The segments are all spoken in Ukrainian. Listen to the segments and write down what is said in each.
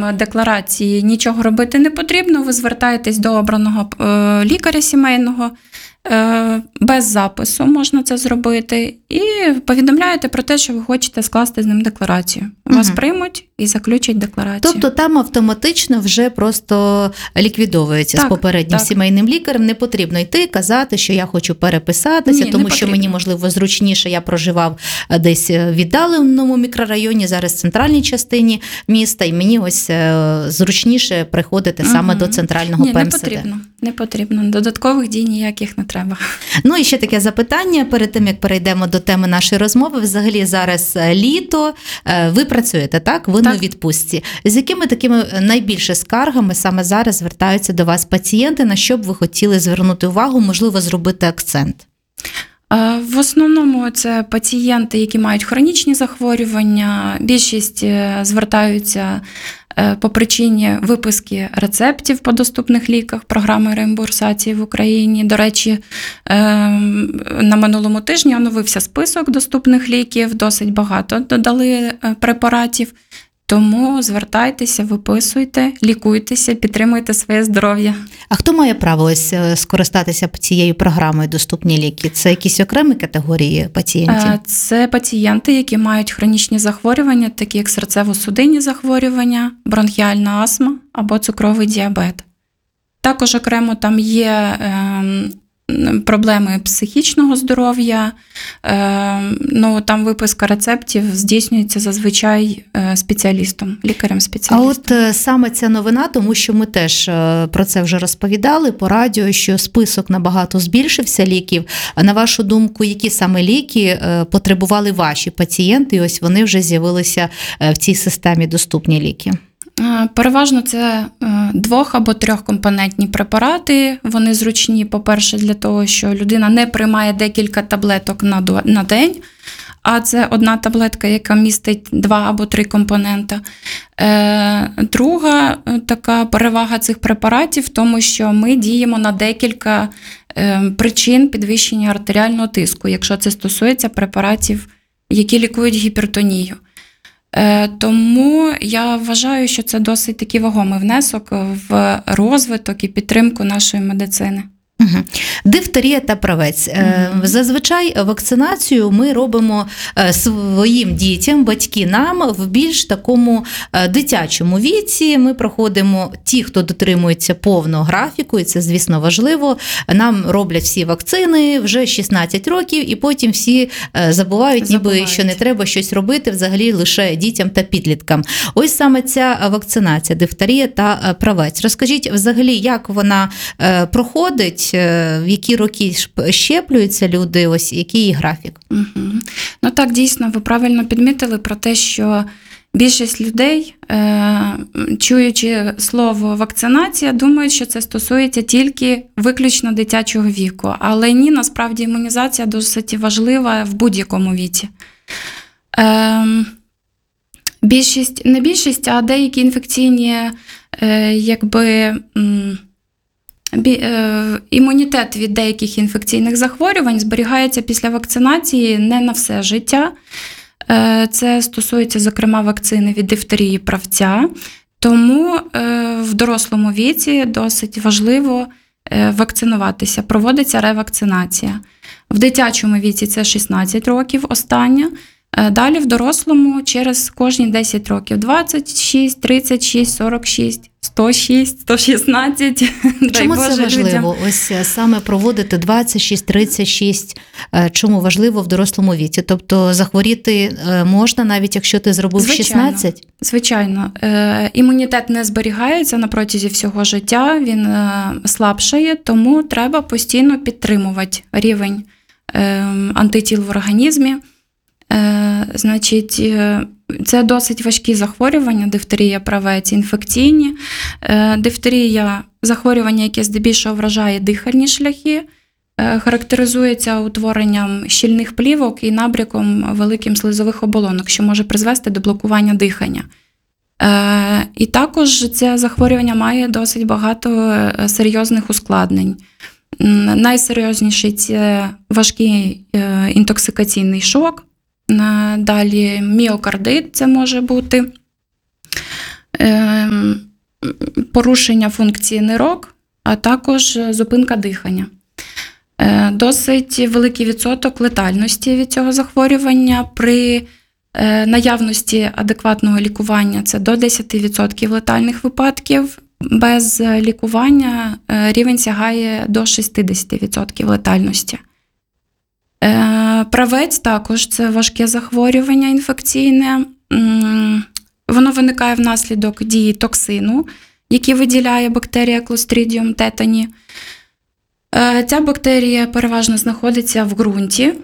окрім декларації нічого робити не потрібно. Ви звертаєтесь до обраного лікаря сімейного, без запису можна це зробити, і повідомляєте про те, що ви хочете скласти з ним декларацію. Вас приймуть і заключать декларацію. Тобто там автоматично вже просто ліквідовується з попереднім сімейним лікарем. Не потрібно йти, казати, що я хочу переписатися, тому що мені, можливо, зручніше, я проживав десь в віддаленому мікрорайоні, зараз в центральній частині міста, і мені ось зручніше приходити саме до центрального ПМСД. Не потрібно. Додаткових дій ніяких не треба. Ну і ще таке запитання, перед тим, як перейдемо до теми нашої розмови. Взагалі зараз літо, ви працюєте, так? Ви на відпустці. З якими такими найбільше скаргами саме зараз звертаються до вас пацієнти? На що б ви хотіли звернути увагу, можливо, зробити акцент? В основному це пацієнти, які мають хронічні захворювання. Більшість звертаються по причині виписки рецептів по доступних ліках, програми реімбурсації в Україні. До речі, на минулому тижні оновився список доступних ліків, досить багато додали препаратів. Тому звертайтеся, виписуйте, лікуйтеся, підтримуйте своє здоров'я. А хто має право ось скористатися цією програмою «Доступні ліки»? Це якісь окремі категорії пацієнтів? Це пацієнти, які мають хронічні захворювання, такі як серцево-судинні захворювання, бронхіальна астма або цукровий діабет. Також окремо там є проблеми психічного здоров'я, там виписка рецептів здійснюється зазвичай спеціалістом, лікарем-спеціалістом. А от саме ця новина, тому що ми теж про це вже розповідали по радіо, що список набагато збільшився ліків. А на вашу думку, які саме ліки потребували ваші пацієнти, і ось вони вже з'явилися в цій системі «Доступні ліки»? Переважно це 2- або 3-компонентні препарати. Вони зручні, по-перше, для того, що людина не приймає декілька таблеток на день, а це одна таблетка, яка містить 2 або 3 компонента. Друга така перевага цих препаратів в тому, що ми діємо на декілька причин підвищення артеріального тиску, якщо це стосується препаратів, які лікують гіпертонію. Тому я вважаю, що це досить такий вагомий внесок в розвиток і підтримку нашої медицини. Дифтерія та правець. Зазвичай вакцинацію ми робимо своїм дітям, батьки нам, в більш такому дитячому віці. Ми проходимо, ті, хто дотримується повного графіку, і це, звісно, важливо, нам роблять всі вакцини вже 16 років, і потім всі забувають, ніби що не треба щось робити взагалі лише дітям та підліткам. Ось саме ця вакцинація, дифтерія та правець. Розкажіть, взагалі, як вона проходить, в які роки щеплюються люди, ось який її графік? Ну так, дійсно, ви правильно підмітили про те, що більшість людей, чуючи слово вакцинація, думають, що це стосується тільки виключно дитячого віку. Але ні, насправді імунізація досить важлива в будь-якому віці. Не більшість, а деякі інфекційні, імунітет від деяких інфекційних захворювань зберігається після вакцинації не на все життя. Це стосується, зокрема, вакцини від дифтерії правця. Тому в дорослому віці досить важливо вакцинуватися. Проводиться ревакцинація. В дитячому віці це 16 років остання. Далі в дорослому через кожні 10 років. 26, 36, 46, 106, 116. Чому це важливо? Ось саме проводити 26, 36. Чому важливо в дорослому віці? Тобто захворіти можна, навіть якщо ти зробив 16? Звичайно. Імунітет не зберігається на протязі всього життя, він слабшає, тому треба постійно підтримувати рівень антитіл в організмі. Значить, це досить важкі захворювання, дифтерія, правець, інфекційні. Дифтерія – захворювання, яке здебільшого вражає дихальні шляхи, характеризується утворенням щільних плівок і набряком великим слизових оболонок, що може призвести до блокування дихання. І також це захворювання має досить багато серйозних ускладнень. Найсерйозніший – це важкий інтоксикаційний шок. Далі міокардит це може бути. порушення функції нирок, а також зупинка дихання. Досить великий відсоток летальності від цього захворювання. При наявності адекватного лікування це до 10% летальних випадків. Без лікування рівень сягає до 60% летальності. Правець також це важке захворювання інфекційне. Воно виникає внаслідок дії токсину, який виділяє бактерія Clostridium tetani. Ця бактерія переважно знаходиться в ґрунті,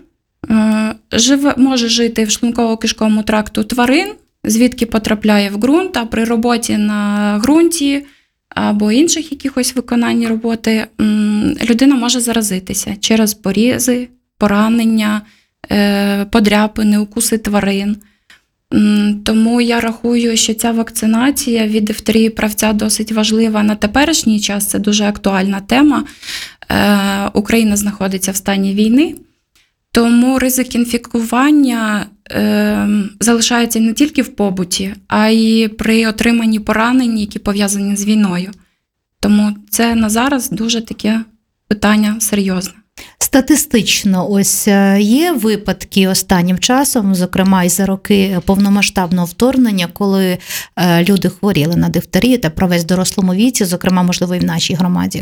може жити в шлунково-кишковому тракту тварин, звідки потрапляє в ґрунт, а при роботі на ґрунті або інших якихось виконанні роботи людина може заразитися через порізи, поранення, подряпини, укуси тварин. Тому я рахую, що ця вакцинація від дифтерії правця досить важлива на теперішній час, це дуже актуальна тема. Україна знаходиться в стані війни, тому ризик інфікування залишається не тільки в побуті, а й при отриманні поранень, які пов'язані з війною. Тому це на зараз дуже таке питання серйозне. Статистично, ось є випадки останнім часом, зокрема і за роки повномасштабного вторгнення, коли люди хворіли на дифтерію та правець в дорослому віці, зокрема, можливо, і в нашій громаді?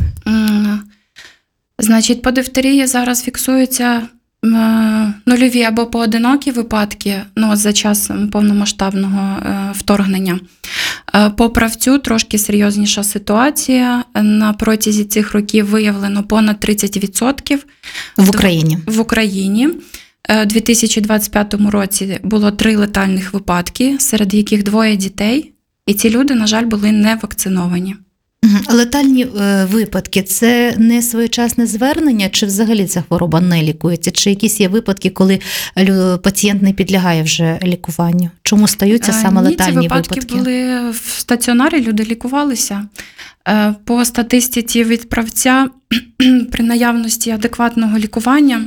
Значить, по дифтерії зараз фіксуються нульові або поодинокі випадки за час повномасштабного вторгнення. По правцю трошки серйозніша ситуація. На протязі цих років виявлено понад 30%. В Україні? В Україні. У 2025 році було 3 летальних випадки, серед яких 2 дітей. І ці люди, на жаль, були не вакциновані. Летальні випадки – це не своєчасне звернення, чи взагалі ця хвороба не лікується? Чи якісь є випадки, коли пацієнт не підлягає вже лікуванню? Чому стаються саме летальні випадки? Ці випадки були в стаціонарі, люди лікувалися. По статистиці від правця, при наявності адекватного лікування,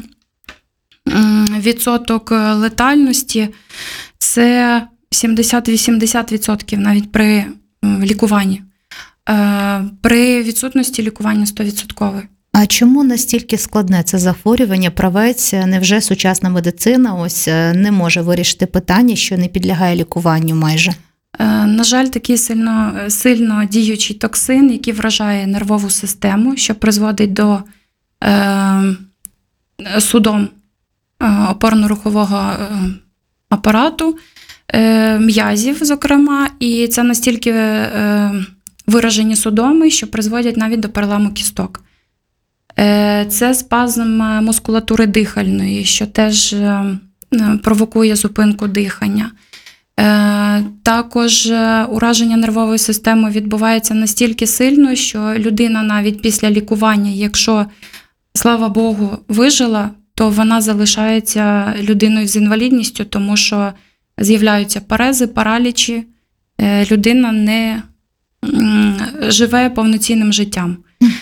відсоток летальності – це 70-80% навіть при лікуванні. При відсутності лікування 100%. А чому настільки складне це захворювання, правець? Невже сучасна медицина ось не може вирішити питання, що не підлягає лікуванню майже? На жаль, такий сильно діючий токсин, який вражає нервову систему, що призводить до судом опорно-рухового апарату, м'язів, зокрема, і це настільки виражені судоми, що призводять навіть до переламу кісток. Це спазм мускулатури дихальної, що теж провокує зупинку дихання. Також ураження нервової системи відбувається настільки сильно, що людина навіть після лікування, якщо, слава Богу, вижила, то вона залишається людиною з інвалідністю, тому що з'являються парези, паралічі, людина не живе повноцінним життям.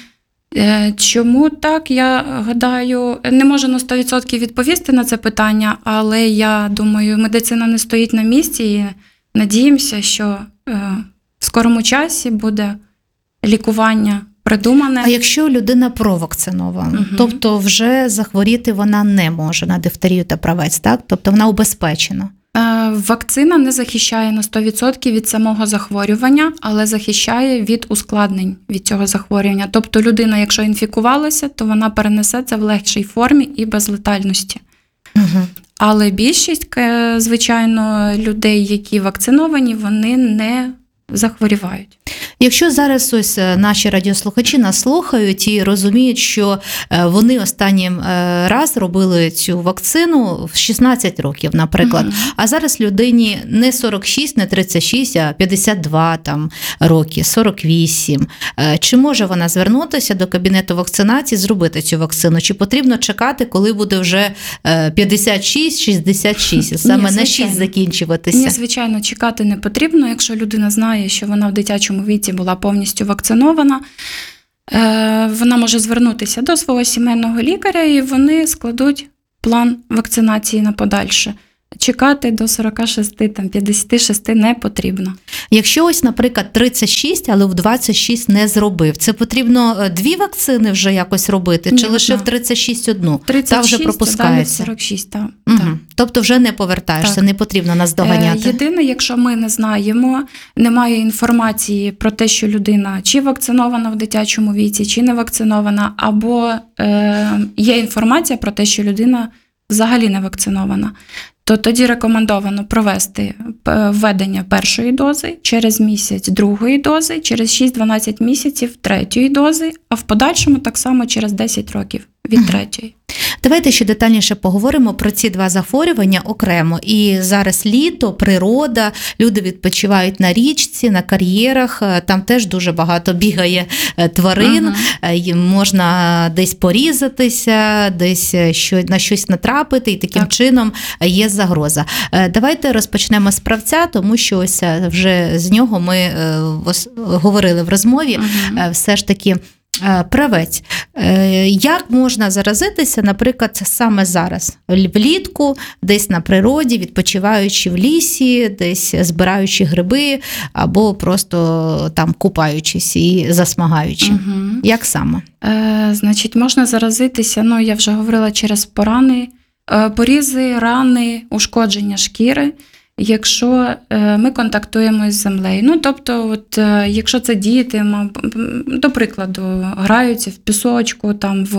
Чому так, я гадаю, не можу на 100% відповісти на це питання, але я думаю, медицина не стоїть на місці і надіємося, що в скорому часі буде лікування придумане. А якщо людина провакцинована, тобто вже захворіти вона не може на дифтерію та правець, так? Тобто вона убезпечена? Вакцина не захищає на 100% від самого захворювання, але захищає від ускладнень від цього захворювання. Тобто людина, якщо інфікувалася, то вона перенесе це в легшій формі і без летальності. Але більшість, звичайно, людей, які вакциновані, вони не захворівають. Якщо зараз ось наші радіослухачі нас слухають і розуміють, що вони останнім раз робили цю вакцину в 16 років, наприклад, а зараз людині не 46, не 36, а 52 там, роки, 48. Чи може вона звернутися до кабінету вакцинації, зробити цю вакцину? Чи потрібно чекати, коли буде вже 56, 66, саме на 6 закінчуватися? Ні, звичайно, чекати не потрібно, якщо людина знає, що вона в дитячому віці була повністю вакцинована. Вона може звернутися до свого сімейного лікаря і вони складуть план вакцинації на подальше. чекати до 46, там, 56 не потрібно. Якщо ось, наприклад, 36, але в 26 не зробив, це потрібно 2 вакцини вже якось робити, чи Ні, лише в одна. 36 одну? 36, Та вже пропускається. далі 46, так. Угу. Тобто вже не повертаєшся, Так. не потрібно нас доганяти. Єдине, якщо ми не знаємо, немає інформації про те, що людина чи вакцинована в дитячому віці, чи не вакцинована, або є інформація про те, що людина взагалі не вакцинована, то тоді рекомендовано провести введення першої дози, через місяць другої дози, через 6-12 місяців третьої дози, а в подальшому так само через 10 років від третьої. Давайте ще детальніше поговоримо про ці 2 захворювання окремо. І зараз літо, природа, люди відпочивають на річці, на кар'єрах, там теж дуже багато бігає тварин, їм можна десь порізатися, десь на щось натрапити, і таким чином є загроза. Давайте розпочнемо з правця, тому що ось вже з нього ми говорили в розмові, все ж таки правець. Як можна заразитися, наприклад, саме зараз, влітку, десь на природі, відпочиваючи в лісі, десь збираючи гриби, або просто там купаючись і засмагаючи? Як саме? Значить, можна заразитися, я вже говорила, через порізи, рани, ушкодження шкіри, якщо ми контактуємо з землею. Тобто, якщо це діти, до прикладу, граються в пісочку,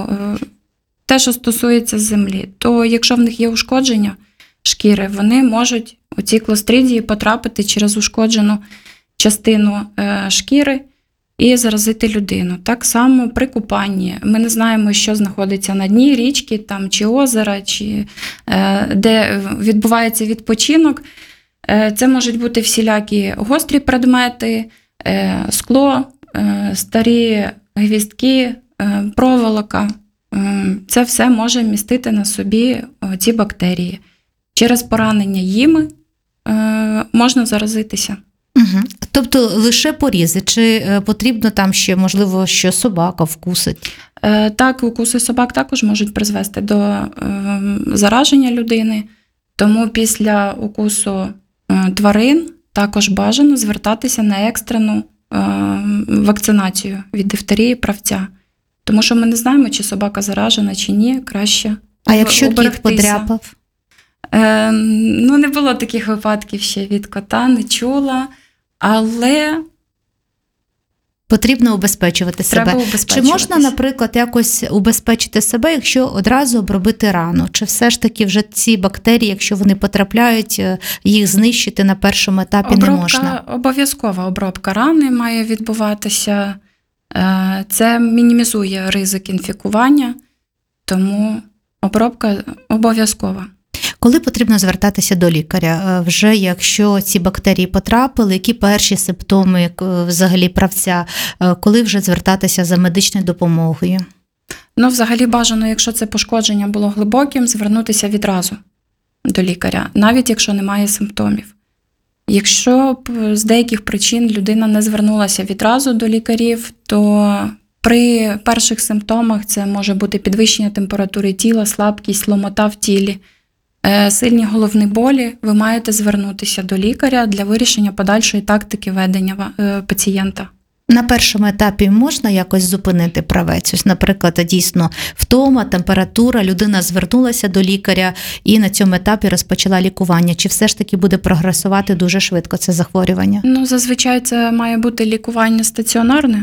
те, що стосується землі, то якщо в них є ушкодження шкіри, вони можуть у ці клостридії потрапити через ушкоджену частину шкіри і заразити людину. Так само при купанні. Ми не знаємо, що знаходиться на дні річки чи озера, чи де відбувається відпочинок. Це можуть бути всілякі гострі предмети, скло, старі гвіздки, проволока. Це все може містити на собі ці бактерії. Через поранення їми можна заразитися. Тобто лише порізи? Чи потрібно там ще, можливо, що собака вкусить? Так, укуси собак також можуть призвести до зараження людини. Тому після укусу тварин також бажано звертатися на екстрену вакцинацію від дифтерії правця. Тому що ми не знаємо, чи собака заражена, чи ні, краще А якщо кіт подряпав? Не було таких випадків ще від кота, не чула, але потрібно убезпечувати себе. Чи можна, наприклад, якось убезпечити себе, якщо одразу обробити рану? Чи все ж таки вже ці бактерії, якщо вони потрапляють, їх знищити на першому етапі не можна? Обов'язкова обробка рани має відбуватися. Це мінімізує ризик інфікування, тому обробка обов'язкова. Коли потрібно звертатися до лікаря? Вже якщо ці бактерії потрапили, які перші симптоми взагалі правця? Коли вже звертатися за медичною допомогою? Взагалі бажано, якщо це пошкодження було глибоким, звернутися відразу до лікаря, навіть якщо немає симптомів. Якщо з деяких причин людина не звернулася відразу до лікарів, то при перших симптомах це може бути підвищення температури тіла, слабкість, ломота в тілі, сильні головні болі, ви маєте звернутися до лікаря для вирішення подальшої тактики ведення пацієнта. На першому етапі можна якось зупинити правець? Ось, наприклад, дійсно втома, температура, людина звернулася до лікаря і на цьому етапі розпочала лікування. Чи все ж таки буде прогресувати дуже швидко це захворювання? Зазвичай це має бути лікування стаціонарне.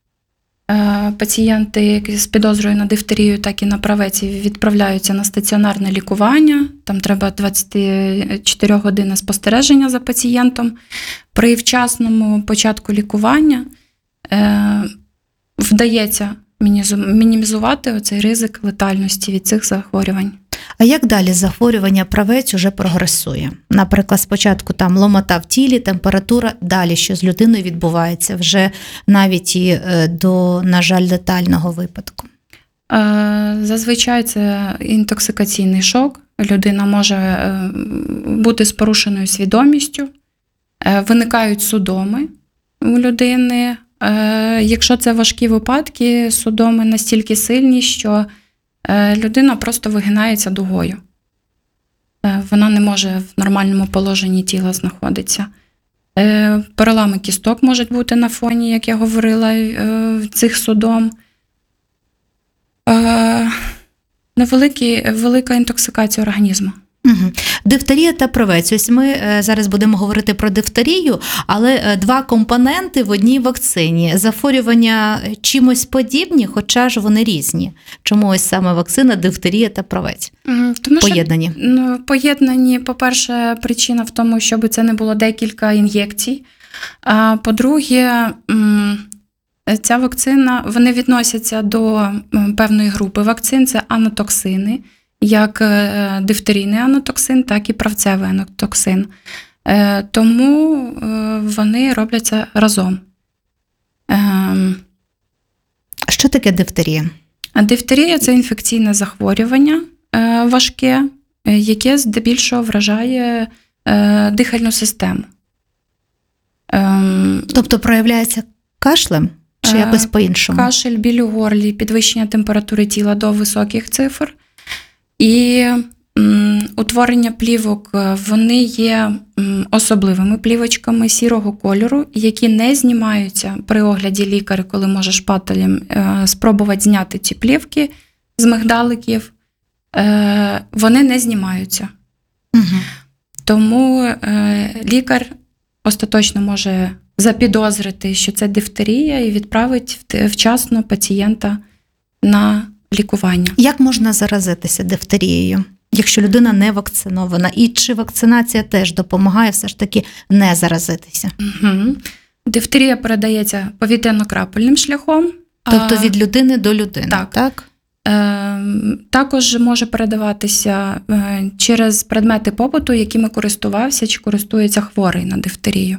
Пацієнти з підозрою на дифтерію, так і на правець відправляються на стаціонарне лікування. Там треба 24 години спостереження за пацієнтом. При вчасному початку лікування вдається мінімізувати оцей ризик летальності від цих захворювань. А як далі захворювання правець уже прогресує? Наприклад, спочатку там ломота в тілі, температура, далі що з людиною відбувається вже навіть і до, на жаль, летального випадку? Зазвичай це інтоксикаційний шок. Людина може бути з порушеною свідомістю, виникають судоми у людини. Якщо це важкі випадки, судоми настільки сильні, що людина просто вигинається дугою. вона не може в нормальному положенні тіла знаходитися. Перелами кісток можуть бути на фоні, як я говорила, цих судом. Велика інтоксикація організму. Угу. Дифтерія та правець. Ось ми зараз будемо говорити про дифтерію, але два компоненти в одній вакцині. Захворювання чимось подібні, хоча ж вони різні. Чому ось саме вакцина, дифтерія та правець? Тому поєднані? Що, поєднані, по-перше, причина в тому, щоб це не було декілька ін'єкцій. А по-друге, ця вакцина, вони відносяться до певної групи вакцин, це анотоксини, як дифтерійний анотоксин, так і правцевий анотоксин. Тому вони робляться разом. Що таке дифтерія? Дифтерія – це інфекційне захворювання важке, яке здебільшого вражає дихальну систему. Тобто проявляється кашлем чи якось по-іншому? Кашель, біль у горлі, підвищення температури тіла до високих цифр. І утворення плівок, вони є особливими плівочками сірого кольору, які не знімаються при огляді лікаря, коли може шпателем спробувати зняти ці плівки з мигдаликів. Вони не знімаються. Угу. Тому лікар остаточно може запідозрити, що це дифтерія, і відправить вчасно пацієнта на лікування. Як можна заразитися дифтерією, якщо людина не вакцинована? І чи вакцинація теж допомагає все ж таки не заразитися? Угу. Дифтерія передається повітряно-крапельним шляхом. Тобто від людини до людини, так? Також може передаватися через предмети побуту, якими користувався чи користується хворий на дифтерію.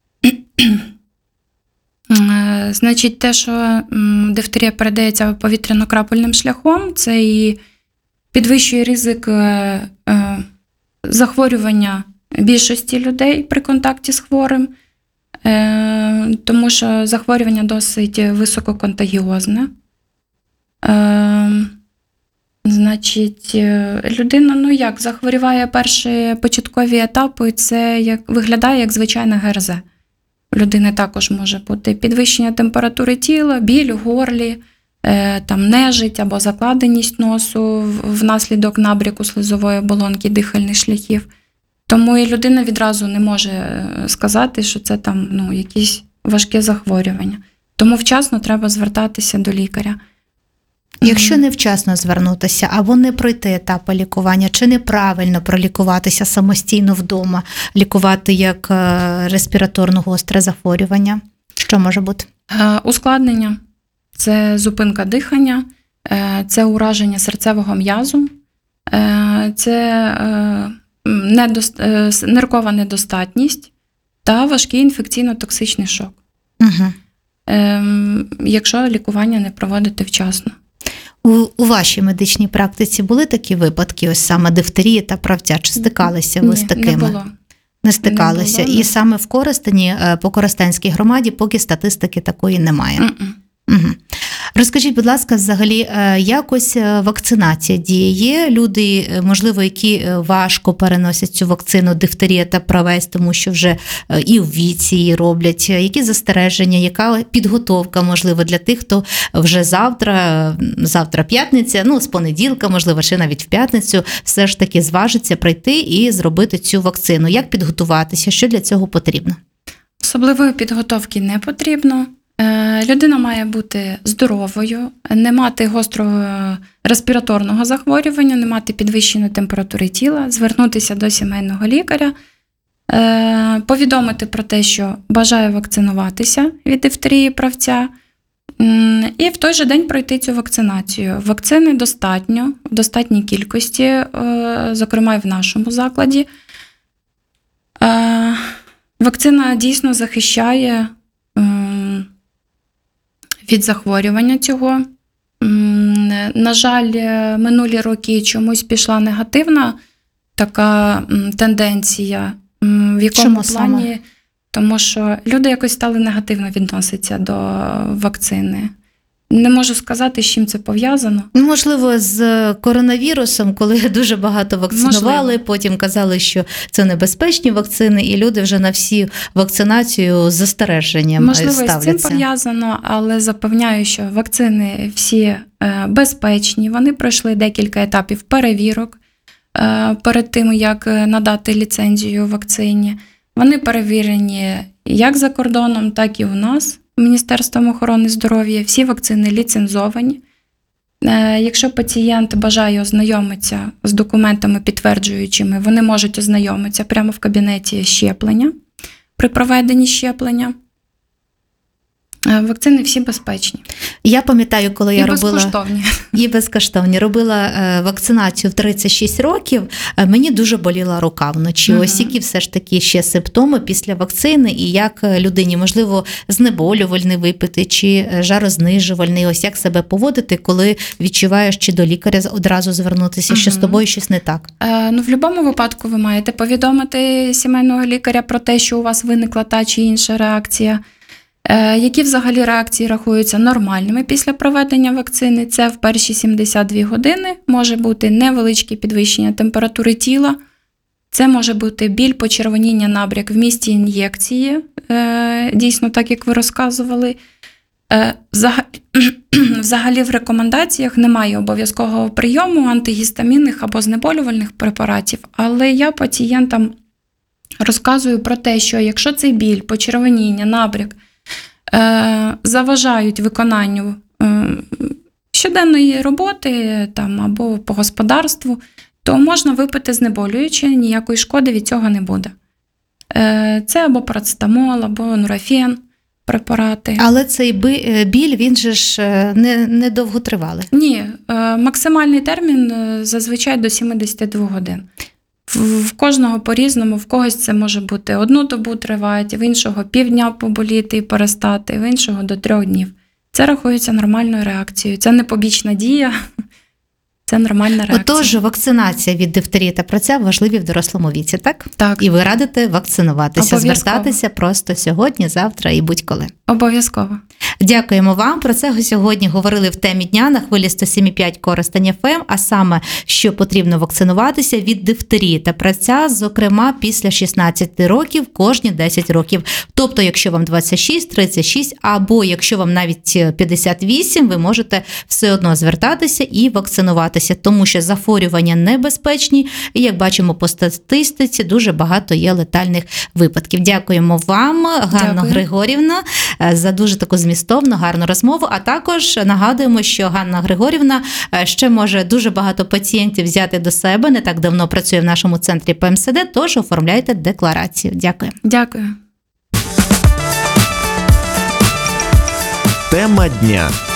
Значить, те, що дифтерія передається повітряно-крапельним шляхом, це і підвищує ризик захворювання більшості людей при контакті з хворим, тому що захворювання досить висококонтагіозне. Значить, людина, захворюває перші початкові етапи, це виглядає як звичайне ГРЗ. У людини також може бути підвищення температури тіла, біль у горлі, нежить або закладеність носу внаслідок набряку слизової оболонки дихальних шляхів. Тому і людина відразу не може сказати, що це якісь важке захворювання. Тому вчасно треба звертатися до лікаря. Якщо невчасно звернутися або не пройти етапи лікування, чи неправильно пролікуватися самостійно вдома, лікувати як респіраторне гостре захворювання, що може бути? Ускладнення – це зупинка дихання, це ураження серцевого м'язу, це ниркова недостатність та важкий інфекційно-токсичний шок. Угу. Якщо лікування не проводити вчасно. У вашій медичній практиці були такі випадки, ось саме дифтерії та правця? Чи стикалися ви з такими? Не було. Не стикалися. І саме в Коростені, по Коростенській громаді, поки статистики такої немає. Угу. Розкажіть, будь ласка, взагалі, якось вакцинація діє? Є люди, можливо, які важко переносять цю вакцину дифтерія та правець, тому що вже і в віці її роблять. Які застереження, яка підготовка, можливо, для тих, хто вже завтра п'ятниця, з понеділка, можливо, чи навіть в п'ятницю, все ж таки зважиться прийти і зробити цю вакцину? Як підготуватися? Що для цього потрібно? Особливої підготовки не потрібно. Людина має бути здоровою, не мати гострого респіраторного захворювання, не мати підвищеної температури тіла, звернутися до сімейного лікаря, повідомити про те, що бажає вакцинуватися від дифтерії правця, і в той же день пройти цю вакцинацію. Вакцини достатньо, в достатній кількості, зокрема і в нашому закладі. Вакцина дійсно захищає від захворювання цього. На жаль, минулі роки чомусь пішла негативна така тенденція. В якому Чому плані? саме? Тому що люди якось стали негативно відноситися до вакцини. Не можу сказати, з чим це пов'язано. Можливо, з коронавірусом, коли дуже багато вакцинували, Можливо. потім казали, що це небезпечні вакцини, і люди вже на всі вакцинацію з застереженням Можливо, ставляться. з цим пов'язано, але запевняю, що вакцини всі безпечні. Вони пройшли декілька етапів перевірок перед тим, як надати ліцензію вакцині. Вони перевірені як за кордоном, так і у нас Міністерством охорони здоров'я. Всі вакцини ліцензовані. Якщо пацієнт бажає ознайомитися з документами підтверджуючими, вони можуть ознайомитися прямо в кабінеті щеплення при проведенні щеплення. Вакцини всі безпечні. Я пам'ятаю, коли я робила безкоштовні. і безкоштовні. Робила вакцинацію в 36 років, мені дуже боліла рука вночі. Ось які все ж таки ще симптоми після вакцини, і як людині, можливо, знеболювальний випити, чи жарознижувальний, ось як себе поводити, коли відчуваєш, чи до лікаря одразу звернутися, що з тобою щось не так? В будь-якому випадку ви маєте повідомити сімейного лікаря про те, що у вас виникла та чи інша реакція. Які взагалі реакції рахуються нормальними після проведення вакцини? Це в перші 72 години може бути невеличке підвищення температури тіла, це може бути біль, почервоніння, набряк в місці ін'єкції, дійсно так, як ви розказували. Взагалі в рекомендаціях немає обов'язкового прийому антигістамінних або знеболювальних препаратів, але я пацієнтам розказую про те, що якщо цей біль, почервоніння, набряк заважають виконанню щоденної роботи там, або по господарству, то можна випити знеболююче, ніякої шкоди від цього не буде. Це або парацетамол, або нурофен препарати. Але цей біль, він же ж не довготривалий. Ні, максимальний термін зазвичай до 72 годин. В кожного по-різному, в когось це може бути 1 добу тривати, в іншого півдня поболіти і перестати, в іншого до 3 днів. Це рахується нормальною реакцією. Це не побічна дія, це нормальна реакція. Отож, вакцинація від дифтерії та правця важливі в дорослому віці, так? Так. І ви радите вакцинуватися, Обов'язково. звертатися просто сьогодні, завтра і будь-коли. Обов'язково. Дякуємо вам. Про це сьогодні говорили в темі дня на хвилі 107,5 Коростень ФМ, а саме, що потрібно вакцинуватися від дифтерії та правця, зокрема, після 16 років, кожні 10 років. Тобто, якщо вам 26, 36, або якщо вам навіть 58, ви можете все одно звертатися і вакцинуватися, тому що захворювання небезпечні, і, як бачимо по статистиці, дуже багато є летальних випадків. Дякуємо вам, Ганно Григорівна, за дуже таку змістовну, гарну розмову, а також нагадуємо, що Ганна Григорівна ще може дуже багато пацієнтів взяти до себе, не так давно працює в нашому центрі ПМСД, тож оформляйте декларацію. Дякую. Дякую. Тема дня.